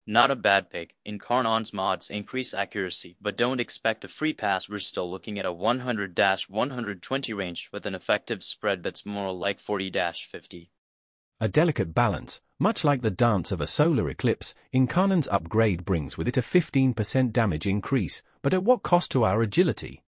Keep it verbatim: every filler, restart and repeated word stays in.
Not a bad pick. Incarnon's mods increase accuracy, but don't expect a free pass. We're still looking at a one hundred to one twenty range with an effective spread that's more like forty to fifty. A delicate balance, much like the dance of a solar eclipse. Incarnon's upgrade brings with it a fifteen percent damage increase, but at what cost to our agility?